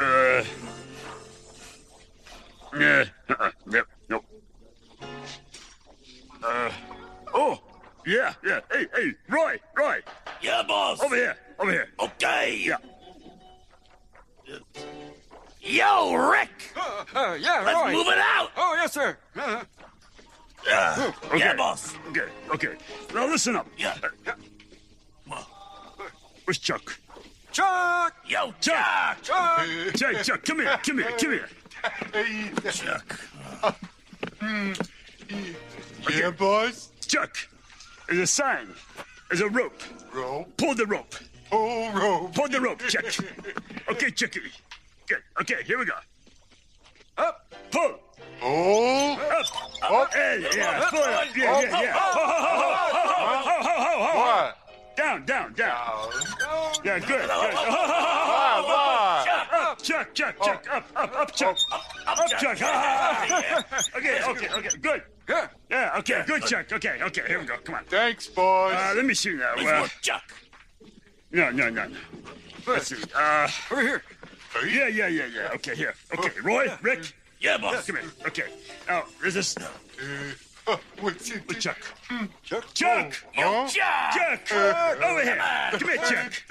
Yep, nope. Oh, yeah. Hey, Roy. Yeah, boss. Over here. Okay. Yeah. Yo, Rick. Yeah, Let's right. move it out. Oh, yes, sir. Yeah, boss. Okay. Now listen up. Yeah. Where's Chuck? Chuck! Yo, Chuck. Chuck! Chuck, come here. Chuck. Yeah, boss. Chuck, there's a sign. There's a rope. Rope. Pull the rope. Oh, rope. Pull the rope, Chuck. Okay, Chucky. Good. Okay, here we go. Up! Pull. Oh. Up. Hey, yeah. Pull it up. Yeah. Ho. What? Down. Yeah, good. What? Chuck. Up, Chuck. Up, Chuck. Okay, good. Yeah, okay, good, Chuck. Okay, here we go. Come on. Thanks, boss. Let me see now. Nice work, Chuck. No. Let's see. Over here. Yeah. Okay, here. Okay, Roy, Rick, Yeah, boss. come here. Okay. Now, there's this. What's it? Chuck. Chuck. Chuck! Yo, Chuck. Chuck! Over here. Come here, Chuck.